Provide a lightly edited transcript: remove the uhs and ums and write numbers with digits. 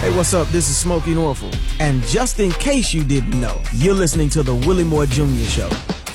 Hey, what's up? This is Smokey Norfolk. And just in case you didn't know, you're listening to the Willie Moore Jr. Show.